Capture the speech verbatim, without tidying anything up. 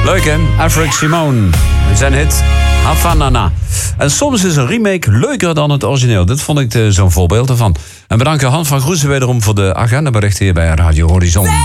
Leuk hè? Afric Simone. Zijn hit Havanana. En soms is een remake leuker dan het origineel. Dit vond ik zo'n voorbeeld ervan. En bedanken Han van Groesen wederom voor de agendaberichten hier bij Radio Horizon.